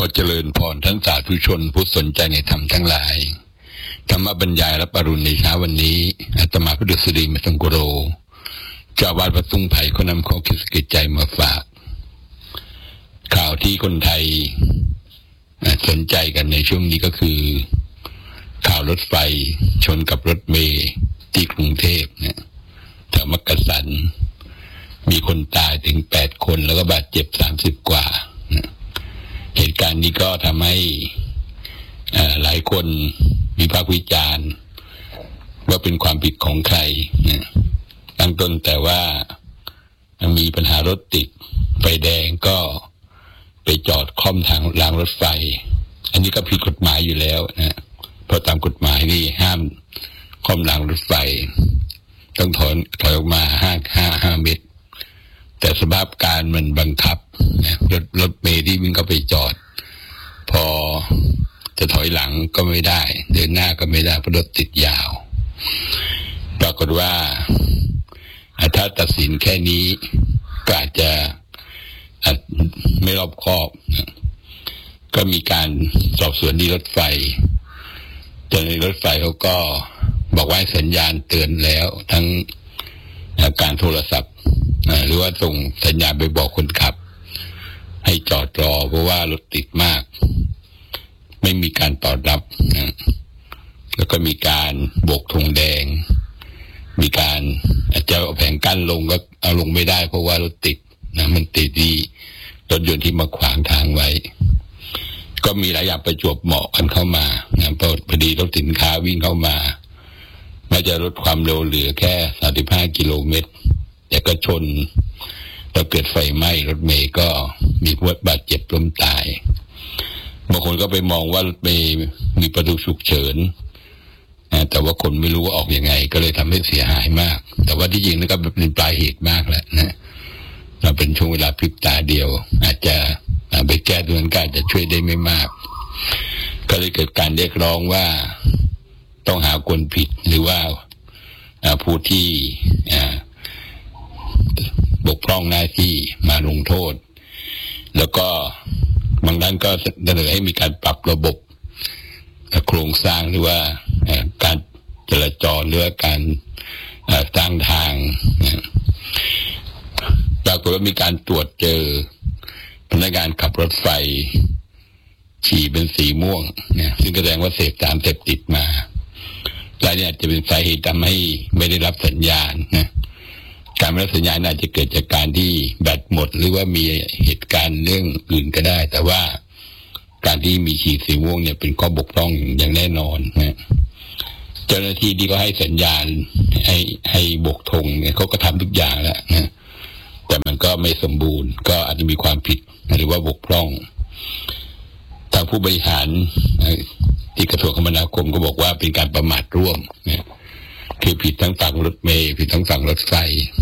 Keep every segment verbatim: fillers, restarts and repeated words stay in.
อเจริญพรท่านสาธุชนผู้สนใจในธรรมทั้งหลายธรรมบรรยายและปรุณในเช้าวันนี้อาตมาพระดุษฎีมสังโกโรเจ้าอาวาสวัดทุ่งไผ่เขานำข้อคิดสะกิดใจมาฝากข่าวที่คนไทยสนใจกันในช่วงนี้ก็คือข่าวรถไฟชนกับรถเมล์ที่กรุงเทพเนี่ยแถวมักกะสันมีคนตายถึงแปดคนแล้วก็บาดเจ็บสามสิบกว่าเหตุการณ์นี้ก็ทำให้หลายคนวิพากษ์วิจารณ์ว่าเป็นความผิดของใครตั้งต้นแต่ว่ามีปัญหารถติดไฟแดงก็ไปจอดค่อมทางรางรถไฟอันนี้ก็ผิดกฎหมายอยู่แล้วนะเพราะตามกฎหมายนี่ห้ามค่อมรางรถไฟต้องถอนถอยออกมาห้าห้าห้าเมตรแต่สภาพการมันบังคับนะรถรถเมล์ที่วิ่งเข้าไปจอดพอจะถอยหลังก็ไม่ได้เดินหน้าก็ไม่ได้เพราะรถติดยาวปรากฏว่าถ้าตัดสินแค่นี้ก็อาจจะไม่รอบคอบนะก็มีการสอบสวนที่รถไฟเจ้าหน้าที่รถไฟเขาก็บอกว่าสัญญาณเตือนแล้วทั้งการโทรศัพท์หรือว่าส่งสัญญาณไปบอกคนขับให้จอดรอเพราะว่ารถติดมากไม่มีการตอบรับนะแล้วก็มีการโบกธงแดงมีการอาจจะเอาแผงกั้นลงก็เอาลงไม่ได้เพราะว่ารถติดนะมันติดดีรถยนต์ที่มาขวางทางไว้ก็มีหลายอย่างประจวบเหมาะกันเข้ามานะพอพอดีรถสินค้าวิ่งเข้ามาน่าจะลดความเร็วเหลือแค่สามสิบห้ากิโลเมตรแต่ก็ชนแล้วเกิดไฟไหม้รถเมล์ก็มีผู้บาดเจ็บล้มตายบางคนก็ไปมองว่ารถเมล์มีประตูฉุกเฉินนะแต่ว่าคนไม่รู้ว่าออกยังไงก็เลยทำให้เสียหายมากแต่ว่าที่จริงแล้วก็เป็นปลายเหตุมากแล้วนะเราเป็นช่วงเวลาพริบตาเดียวอาจจะไปแก้ตัวนั้นก็อาจจะช่วยได้ไม่มากก็เลยเกิดการเรียกร้องว่าต้องหาคนผิดหรือว่าผู้ที่บกพร่องหน้าที่มาลงโทษแล้วก็บางด้านก็เสนอให้มีการปรับระบบโครงสร้างหรือว่าการจราจรหรือว่าการสร้างทางปรากฏว่ามีการตรวจเจอพนักงานขับรถไฟฉี่เป็นสีม่วงเนี่ยซึ่งแสดงว่าเสพสารเสพติดมาและเนี่ยจะเป็นสาเหตุทำให้ไม่ได้รับสัญญาณนะการไม่รับสัญญาณอาจจะเกิดจากการที่แบตหมดหรือว่ามีเหตุการณ์เรื่องอื่นก็ได้แต่ว่าการที่มีฉี่สีม่วงเนี่ยเป็นข้อบกพร่องอย่างแน่นอนนะเจ้าหน้าที่ที่ก็ให้สัญญาณให้ให้โบกธงเนี่ยเขาก็ทำทุกอย่างแล้วนะแต่มันก็ไม่สมบูรณ์ก็อาจจะมีความผิดหรือว่าบกพร่องทางผู้บริหารที่กระทรวงคมนาคมก็บอกว่าเป็นการประมาทร่วมนะคือผิดทั้งฝั่งรถเมล์ผิดทั้งฝั่งรถไฟ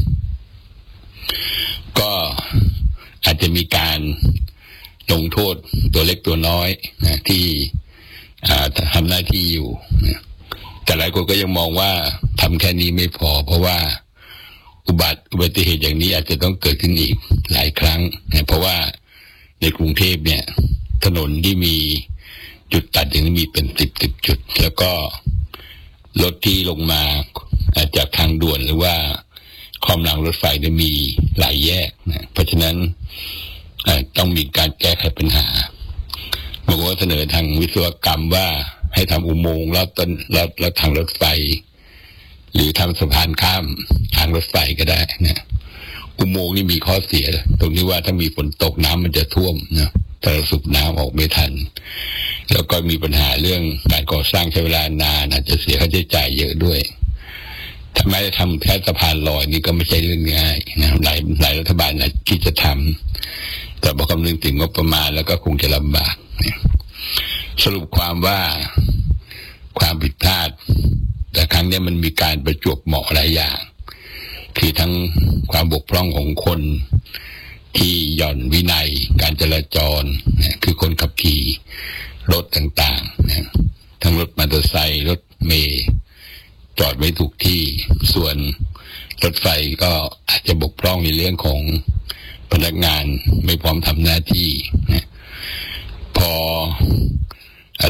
ก็อาจจะมีการลงโทษตัวเล็กตัวน้อยนะที่ทำหน้าที่อยู่นะแต่หลายคนก็ยังมองว่าทำแค่นี้ไม่พอเพราะว่าอุบัติอุบัติเหตุอย่างนี้อาจจะต้องเกิดขึ้นอีกหลายครั้งนะเพราะว่าในกรุงเทพเนี่ยถนนที่มีจุดตัดอย่างนี้มีเป็นสิบสิบจุดแล้วก็รถที่ลงมาจากทางด่วนหรือว่าคลองรางรถไฟเนี่ยมีหลายแยกนะเพราะฉะนั้นต้องมีการแก้ไขปัญหาบางคนก็เสนอทางวิศวกรรมว่าให้ทำอุโมงค์ลอดต้นลอดลอดทางรถไฟหรือทำสะพานข้ามทางรถไฟก็ได้นะอุโมงค์นี่มีข้อเสียตรงที่ว่าถ้ามีฝนตกน้ำมันจะท่วมนะถ้าเราสูบน้ำออกไม่ทันแล้วก็มีปัญหาเรื่องการก่อสร้างใช้เวลานานอาจจะเสียค่าใช้จ่ายเยอะด้วยทำไมทำแค่สะพานลอยนี่ก็ไม่ใช่เรื่องง่ายนะหลายหลายรัฐบาลนะที่จะทำแต่พอคำนึงถึงงบประมาณแล้วก็คงจะลำบากนะสรุปความว่าความผิดพลาดแต่ครั้งนี้มันมีการประจวบเหมาะหลายอย่างคือทั้งความบกพร่องของคนที่หย่อนวินัยการจราจรนะคือคนขับขี่รถต่างๆนะทั้งรถมอเตอร์ไซค์รถเมล์จอดไม่ถูกที่ส่วนรถไฟก็อาจจะบกพร่องในเรื่องของพนักงานไม่พร้อมทำหน้าที่นะพอ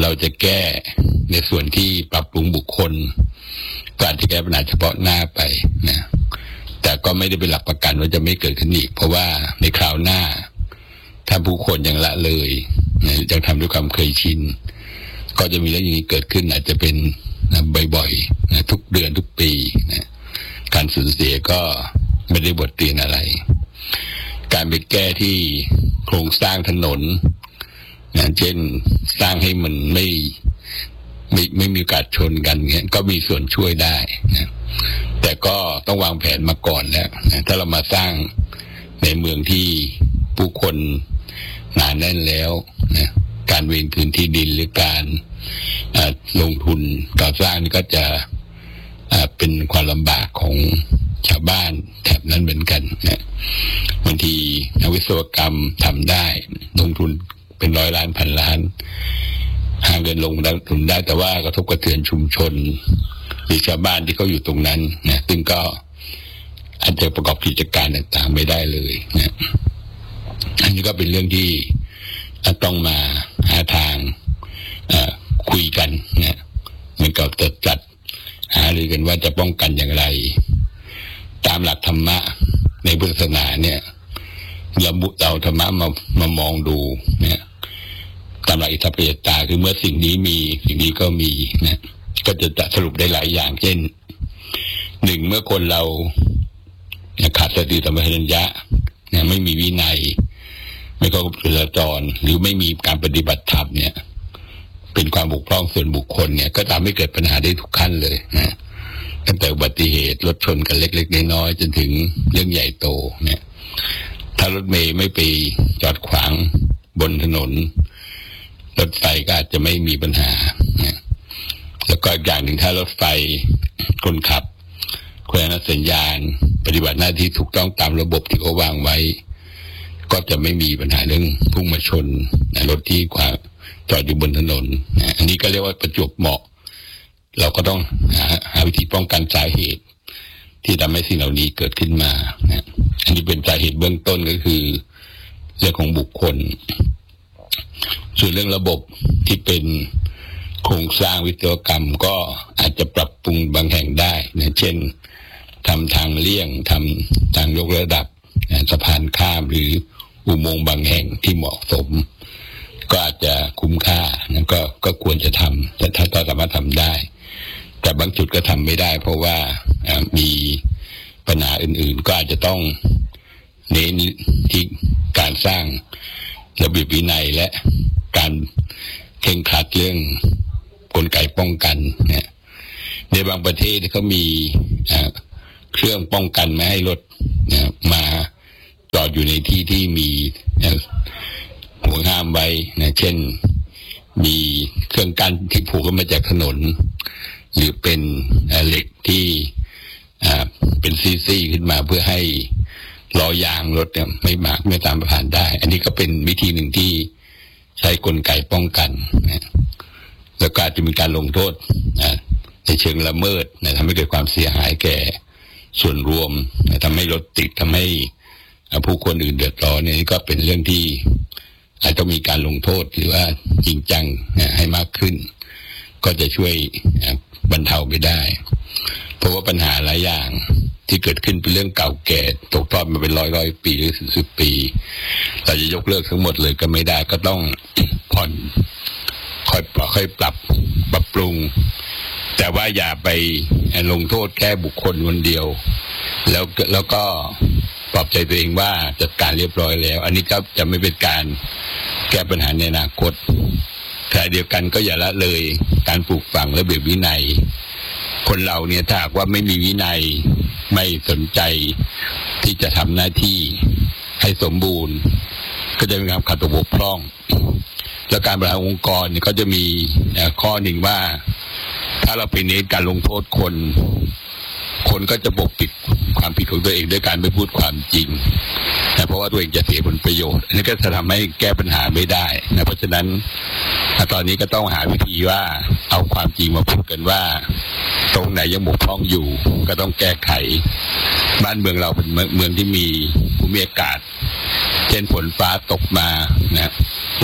เราจะแก้ในส่วนที่ปรับปรุงบุคคลก็อาจจะแก้ปัญหาเฉพาะหน้าไปนะแต่ก็ไม่ได้เป็นหลักประกันว่าจะไม่เกิดขึ้นอีกเพราะว่าในคราวหน้าถ้าผู้คนยังละเลยนะยังทำด้วยความเคยชินก็จะมีเรื่องอย่างนี้เกิดขึ้นอาจจะเป็นนะบ่อยๆนะทุกเดือนทุกปีนะการสูญเสียก็ไม่ได้บทเรียนอะไรการไปแก้ที่โครงสร้างถนนนะเช่นสร้างให้มันไม่ไม่ไม่มีโอกาสชนกันเงี้ยก็มีส่วนช่วยได้นะแต่ก็ต้องวางแผนมาก่อนแล้วนะถ้าเรามาสร้างในเมืองที่ผู้คนหนาแน่นแล้วนะการเวรคืนที่ดินหรือการลงทุนก่อสร้างนี่ก็จะเป็นความลำบากของชาวบ้านแถบนั้นเหมือนกันนะบางทีนักวิศวกรรมทำได้ลงทุนเป็นร้อยล้านพันล้านหาเงินลงทุนได้แต่ว่ากระทบกระเทือนชุมชนหรือชาวบ้านที่เขาอยู่ตรงนั้นนะซึ่งก็อาจจะประกอบกิจการต่างๆไม่ได้เลยนะอันนี้ก็เป็นเรื่องที่ต้องมาหาทางคุยกันนะเหมือนกับจะจัดหารือกันว่าจะป้องกันอย่างไรตามหลักธรรมะในพุทธศาสนาเนี่ยเราเราธรรมะมามามองดูเนี่ยตามหลักอิทธิปฏิตาคือเมื่อสิ่งนี้มีสิ่งนี้ก็มีนะก็จะจะสรุปได้หลายอย่างเช่นหนึ่งเมื่อคนเราขาดสติสัมปชัญญะเนี่ยไม่มีวินัยไม่เคารพจราจรหรือไม่มีการปฏิบัติธรรมเนี่ยเป็นความบกพร่องส่วนบุคคลเนี่ยก็ทำให้เกิดปัญหาได้ทุกขั้นเลยนะตั้งแต่อุบัติเหตุรถชนกันเล็กๆน้อยๆจนถึงเรื่องใหญ่โตเนี่ยถ้ารถเมล์ไม่ไปจอดขวางบนถนนรถไฟก็อาจจะไม่มีปัญหาเนี่ยแล้วก็อย่างหนึ่งถ้ารถไฟคนขับควรสัญญาณปฏิบัติหน้าที่ถูกต้องตามระบบที่เขาวางไว้ก็จะไม่มีปัญหาเรื่องพุ่งมาชนรถที่ขวางจอดอยู่บนถนนนะอันนี้ก็เรียกว่าประจวบเหมาะเราก็ต้องหาหาวิธีป้องกันสาเหตุที่ทำให้สิ่งเหล่านี้เกิดขึ้นมานะอันนี้เป็นสาเหตุเบื้องต้นก็คือเรื่องของบุคคลส่วนเรื่องระบบที่เป็นโครงสร้างวิศวกรรมก็อาจจะปรับปรุงบางแห่งได้นะเช่นทำทางเลี่ยงทำทางยกระดับนะสะพานข้ามหรืออุโมงค์บางแห่งที่เหมาะสมก็อาจจะคุ้มค่านะก็ก็ควรจะทำแต่ถ้าสามารถทำได้แต่บางจุดก็ทำไม่ได้เพราะว่ามีปัญหาอื่นๆก็อาจจะต้องเน้นที่การสร้างระเบียบวินัยและการเคร่งครัดเรื่องกลไกป้องกันเนี่ยในบางประเทศเขามีเครื่องป้องกันไม่ให้รถมาจอดอยู่ในที่ที่มีห่วงห้ามไว้นะเช่นมีเครื่องกั้นที่ผูกกันมาจากถนนหรือเป็นเหล็กที่เป็นซี่ๆขึ้นมาเพื่อให้ล้อยางรถเนี่ยไม่มากไม่ตามผ่านได้อันนี้ก็เป็นวิธีหนึ่งที่ใช้กลไกป้องกันนะแล้วก็จะมีการลงโทษนะในเชิงละเมิดนะทำให้เกิดความเสียหายแก่ส่วนรวมนะทำให้รถติดทำให้ผู้คนอื่นเดือดร้อนเนี่ยนี่ก็เป็นเรื่องที่อาจจะมีการลงโทษหรือว่าจริงจังนะให้มากขึ้นก็จะช่วยบรรเทาไปได้เพราะว่าปัญหาหลายอย่างที่เกิดขึ้นเป็นเรื่องเก่าแก่ตกทอดมาเป็นร้อยร้อยปีหรือสิบปีเราจะยกเลิกทั้งหมดเลยก็ไม่ได้ก็ต้องผ่อนค่อยค่อยปรับปรับปรุงแต่ว่าอย่าไปลงโทษแค่บุคคลคนเดียวแล้วแล้วก็ปลอบใจตัวเองว่าจัดการเรียบร้อยแล้วอันนี้ก็จะไม่เป็นการแก้ปัญหาในอนาคตขณะเดียวกันก็อย่าละเลยการปลูกฝังระเบียบวินัยคนเราเนี่ยถ้าหากว่าไม่มีวินัยไม่สนใจที่จะทำหน้าที่ให้สมบูรณ์ก็จะมีความขาดตกบกพร่องแล้วการบริหารองค์กรเนี่ยก็จะมีข้อหนึ่งว่าถ้าเราไปเน้นการลงโทษคนคนก็จะปกปิดความผิดของตัวเองด้วยการไม่พูดความจริงนะเพราะว่าตัวเองจะเสียผลประโยชน์อันนี้ก็จะทำให้แก้ปัญหาไม่ได้นะเพราะฉะนั้นตอนนี้ก็ต้องหาวิธีว่าเอาความจริงมาพูดกันว่าตรงไหนยังบกพร่องอยู่ก็ต้องแก้ไขบ้านเมืองเราเป็นเมืองที่มีภูมิอากาศเช่นฝนฟ้าตกมานะเรา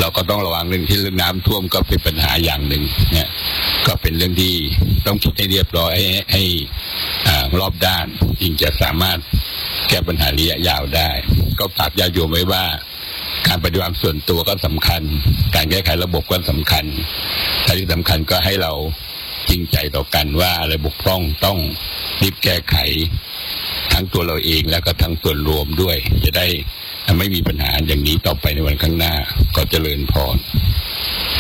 เราก็ต้องระวังเรื่องที่เรื่องน้ำท่วมก็เป็นปัญหาอย่างหนึ่งเนี่ยก็เป็นเรื่องที่ต้องคิดให้เรียบร้อยให้ให้อ่ารอบด้านจึงจะสามารถแก้ปัญหาระยะยาวได้ก็ฝากญาติโยมไว้ว่าการปฏิบัติส่วนตัวก็สำคัญการแก้ไขระบบก็สำคัญแต่ที่สำคัญก็ให้เราจริงใจต่อกันว่าอะไรบกพร่องต้องรีบแก้ไขทั้งตัวเราเองแล้วก็ทั้งส่วนรวมด้วยจะได้ไม่มีปัญหาอย่างนี้ต่อไปในวันข้างหน้าก็เจริญพร